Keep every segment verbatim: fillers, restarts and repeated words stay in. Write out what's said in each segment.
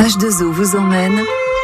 H deux O vous emmène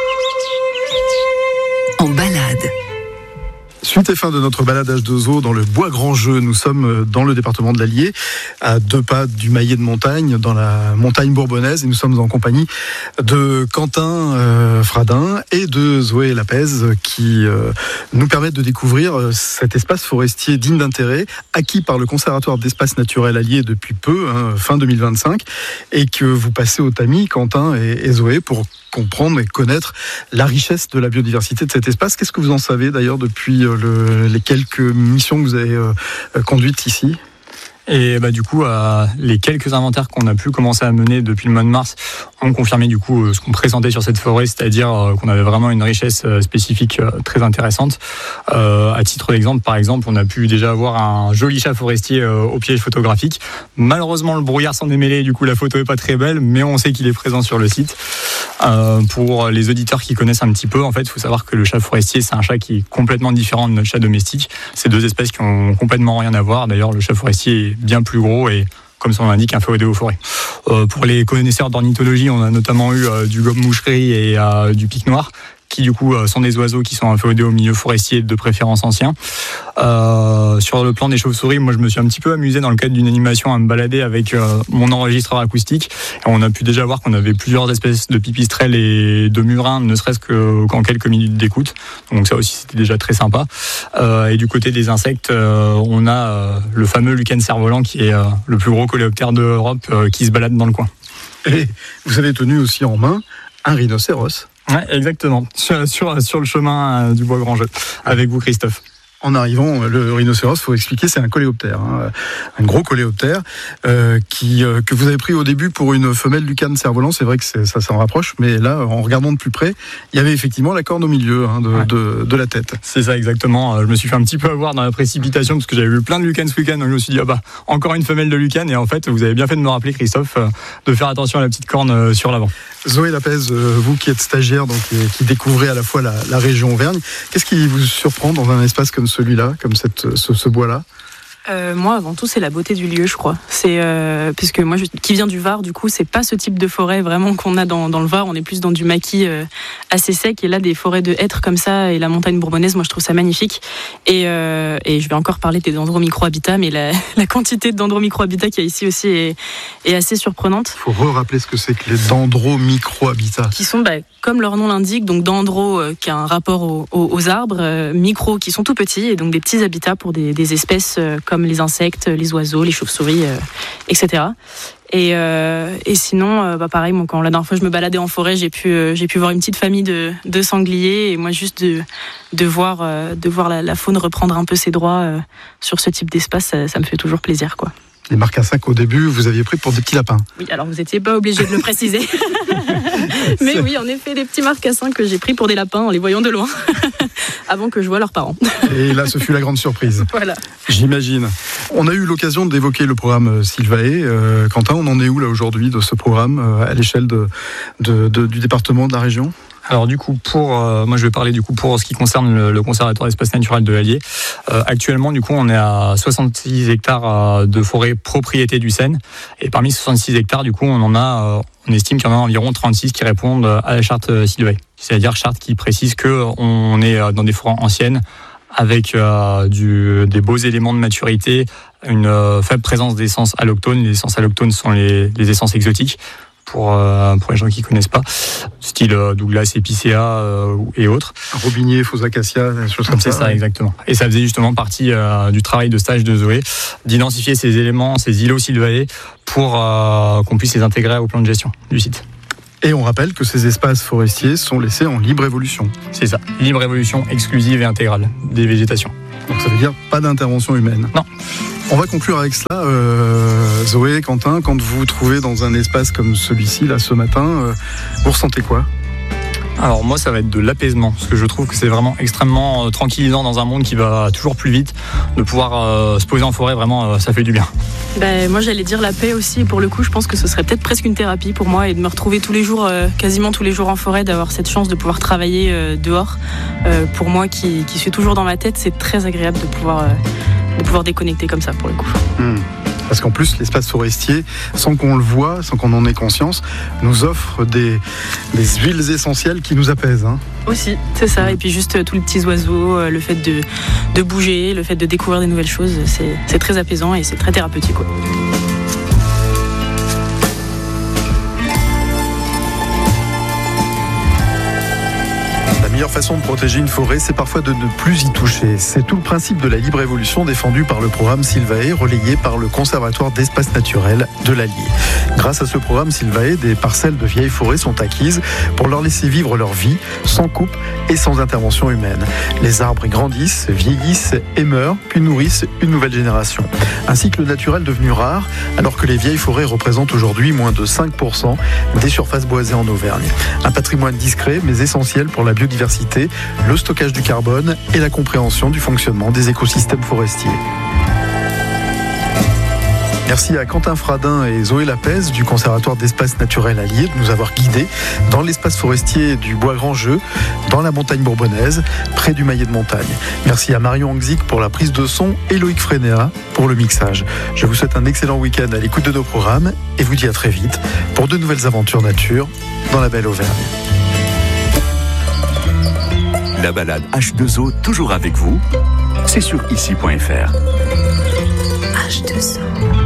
en balade. Suite et fin de notre balade H deux O dans le Bois Grand Jeu. Nous sommes dans le département de l'Allier, à deux pas du maillet de montagne, dans la montagne bourbonnaise, et nous sommes en compagnie de Quentin euh, Fradin et de Zoé Lapez qui euh, nous permettent de découvrir cet espace forestier digne d'intérêt, acquis par le Conservatoire d'espaces naturels alliés depuis peu, hein, fin deux mille vingt-cinq, et que vous passez au tamis, Quentin et, et Zoé, pour comprendre et connaître la richesse de la biodiversité de cet espace. Qu'est-ce que vous en savez d'ailleurs depuis le, les quelques missions que vous avez euh, conduites ici ? Et bah, du coup, euh, les quelques inventaires qu'on a pu commencer à mener depuis le mois de mars ont confirmé du coup euh, ce qu'on présentait sur cette forêt, c'est-à-dire euh, qu'on avait vraiment une richesse euh, spécifique euh, très intéressante. Euh, à titre d'exemple, par exemple, on a pu déjà avoir un joli chat forestier euh, au piège photographique. Malheureusement, le brouillard s'en est mêlé, du coup la photo est pas très belle, mais on sait qu'il est présent sur le site. Euh, pour les auditeurs qui connaissent un petit peu, en fait, il faut savoir que le chat forestier, c'est un chat qui est complètement différent de notre chat domestique. C'est deux espèces qui ont complètement rien à voir. D'ailleurs, le chat forestier est bien plus gros et, comme son nom l'indique, un féodé aux forêts. Euh, pour les connaisseurs d'ornithologie, on a notamment eu euh, du gobe-moucherie et euh, du pic noir, qui du coup euh, sont des oiseaux qui sont inféodés au milieu forestier, de préférence ancien. Euh, sur le plan des chauves-souris, moi je me suis un petit peu amusé dans le cadre d'une animation à me balader avec euh, mon enregistreur acoustique. Et on a pu déjà voir qu'on avait plusieurs espèces de pipistrelles et de murins, ne serait-ce que, qu'en quelques minutes d'écoute. Donc ça aussi c'était déjà très sympa. Euh, et du côté des insectes, euh, on a euh, le fameux lichen cerf-volant qui est euh, le plus gros coléoptère d'Europe euh, qui se balade dans le coin. Et vous avez tenu aussi en main un rhinocéros. Ouais, exactement, sur, sur, sur le chemin du Bois Grand Jeu, avec vous Christophe. En arrivant, le rhinocéros, il faut expliquer, c'est un coléoptère, hein, un gros coléoptère euh, qui, euh, que vous avez pris au début pour une femelle lucane cerf-volant. C'est vrai que c'est, ça s'en rapproche, mais là, en regardant de plus près, il y avait effectivement la corne au milieu hein, de, ouais. de, de la tête. C'est ça, exactement. Je me suis fait un petit peu avoir dans la précipitation parce que j'avais vu plein de lucanes ce week-end. Donc je me suis dit, ah bah, encore une femelle de lucane. Et en fait, vous avez bien fait de me rappeler, Christophe, de faire attention à la petite corne sur l'avant. Zoé Lapez, vous qui êtes stagiaire, donc qui découvrez à la fois la, la région Auvergne, qu'est-ce qui vous surprend dans un espace comme celui-là, comme cette, ce, ce bois-là ? Euh, moi, avant tout, c'est la beauté du lieu, je crois. C'est euh, puisque moi, je, qui viens du Var, du coup, c'est pas ce type de forêt vraiment qu'on a dans, dans le Var. On est plus dans du maquis euh, assez sec. Et là, des forêts de hêtres comme ça et la montagne bourbonnaise, moi, je trouve ça magnifique. Et, euh, et je vais encore parler des dendromicrohabitats, mais la, la quantité de dendromicrohabitats qu'il y a ici aussi est, est assez surprenante. Il faut re-rappeler ce que c'est que les dendromicrohabitats. Qui sont, bah, comme leur nom l'indique, donc dendro, euh, qui a un rapport aux, aux, aux arbres, euh, micro, qui sont tout petits, et donc des petits habitats pour des, des espèces euh, comme les insectes, les oiseaux, les chauves-souris, euh, et cetera. Et, euh, et sinon, euh, bah pareil, moi, quand la dernière fois je me baladais en forêt, j'ai pu, euh, j'ai pu voir une petite famille de, de sangliers, et moi juste de, de voir, euh, de voir la, la faune reprendre un peu ses droits euh, sur ce type d'espace, ça, ça me fait toujours plaisir, quoi. Les marcassins qu'au début, vous aviez pris pour des petits lapins. Oui, alors vous n'étiez pas obligé de le préciser. Mais oui, en effet, les petits marcassins que j'ai pris pour des lapins en les voyant de loin, avant que je voie leurs parents. Et là, ce fut la grande surprise. Voilà. J'imagine. On a eu l'occasion d'évoquer le programme Sylvae. Euh, Quentin, on en est où là aujourd'hui de ce programme euh, à l'échelle de, de, de, du département, de la région ? Alors du coup, pour euh, moi je vais parler du coup pour ce qui concerne le, le Conservatoire d'espaces naturels de l'Allier. Euh, actuellement, du coup, on est à soixante-six hectares euh, de forêt propriété du Seine. Et parmi ces soixante-six hectares, du coup, on en a, euh, on estime qu'il y en a environ trente-six qui répondent à la charte Sylvae. C'est-à-dire charte qui précise que on est dans des forêts anciennes avec euh, du, des beaux éléments de maturité, une euh, faible présence d'essences allochtones. Les essences allochtones sont les, les essences exotiques. Pour, euh, pour les gens qui ne connaissent pas, style euh, Douglas, Epicea euh, et autres. Robinier, faux acacia, des choses comme ça. C'est ça, ouais. exactement. Et ça faisait justement partie euh, du travail de stage de Zoé, d'identifier ces éléments, ces îlots Sylvae, pour euh, qu'on puisse les intégrer au plan de gestion du site. Et on rappelle que ces espaces forestiers sont laissés en libre évolution. C'est ça, libre évolution exclusive et intégrale des végétations. Donc ça veut dire pas d'intervention humaine. Non. On va conclure avec cela. Euh, Zoé, Quentin, quand vous vous trouvez dans un espace comme celui-ci, là, ce matin, euh, vous ressentez quoi ? Alors moi, ça va être de l'apaisement, parce que je trouve que c'est vraiment extrêmement euh, tranquillisant dans un monde qui va toujours plus vite. De pouvoir euh, se poser en forêt, vraiment, euh, ça fait du bien. Ben, moi, j'allais dire la paix aussi. Pour le coup, je pense que ce serait peut-être presque une thérapie pour moi, et de me retrouver tous les jours, euh, quasiment tous les jours en forêt, d'avoir cette chance de pouvoir travailler euh, dehors. Euh, pour moi, qui, qui suis toujours dans ma tête, c'est très agréable de pouvoir, euh, de pouvoir déconnecter comme ça, pour le coup. Mmh. Parce qu'en plus, l'espace forestier, sans qu'on le voit, sans qu'on en ait conscience, nous offre des, des huiles essentielles qui nous apaisent. Hein. Aussi, c'est ça. Et puis juste euh, tous les petits oiseaux, le fait de, de bouger, le fait de découvrir des nouvelles choses, c'est, c'est très apaisant et c'est très thérapeutique. Quoi. La meilleure façon de protéger une forêt, c'est parfois de ne plus y toucher. C'est tout le principe de la libre évolution défendu par le programme Sylvae, relayé par le Conservatoire d'espaces naturels de l'Allier. Grâce à ce programme Sylvae, des parcelles de vieilles forêts sont acquises pour leur laisser vivre leur vie, sans coupe et sans intervention humaine. Les arbres y grandissent, vieillissent et meurent, puis nourrissent une nouvelle génération. Un cycle naturel devenu rare, alors que les vieilles forêts représentent aujourd'hui moins de cinq pour cent des surfaces boisées en Auvergne. Un patrimoine discret, mais essentiel pour la biodiversité, le stockage du carbone et la compréhension du fonctionnement des écosystèmes forestiers. Merci à Quentin Fradin et Zoé Lapez du Conservatoire d'espaces naturels Allier de nous avoir guidés dans l'espace forestier du Bois-Grand-Jeu, dans la montagne bourbonnaise, près du maillet de montagne. Merci à Marion Angzik pour la prise de son et Loïc Frénéa pour le mixage. Je vous souhaite un excellent week-end à l'écoute de nos programmes et vous dis à très vite pour de nouvelles aventures nature dans la belle Auvergne. La balade H deux O, toujours avec vous, c'est sur ici point f r. H deux O.